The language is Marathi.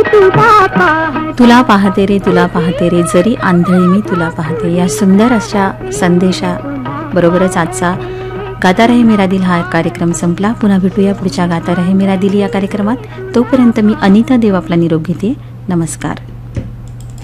तुला पाहते रे तुला पाहते रे जरी आंधळी मी तुला पाहते. या सुंदर अशा संदेशा बरोबरच आजचा गाता रहे मेरा दिल हा कार्यक्रम संपला. पुन्हा भेटूया पुढच्या गाता रहे मेरा दिल या कार्यक्रमात. तोपर्यंत मी अनिता देव आपला निरोप घेते. नमस्कार.